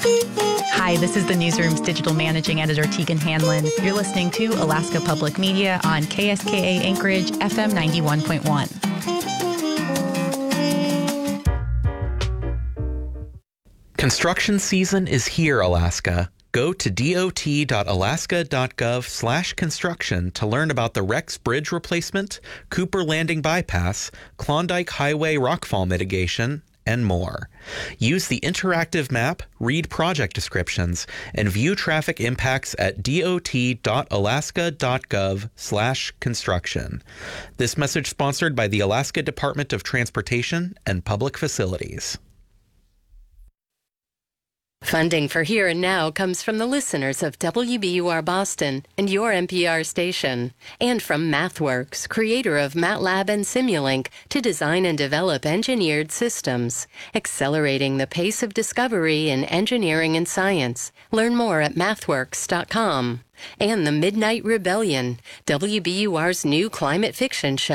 Hi, this is the Newsroom's digital managing editor, Tegan Hanlon. You're listening to Alaska Public Media on KSKA Anchorage, FM 91.1. Construction season is here, Alaska. Go to dot.alaska.gov/construction to learn about the Rex Bridge replacement, Cooper Landing bypass, Klondike Highway rockfall mitigation, and more. Use the interactive map, read project descriptions, and view traffic impacts at dot.alaska.gov/construction. This message sponsored by the Alaska Department of Transportation and Public Facilities. Funding for Here and Now comes from the listeners of WBUR Boston and your NPR station, and from MathWorks, creator of MATLAB and Simulink, to design and develop engineered systems, accelerating the pace of discovery in engineering and science. Learn more at mathworks.com. And The Midnight Rebellion, WBUR's new climate fiction show.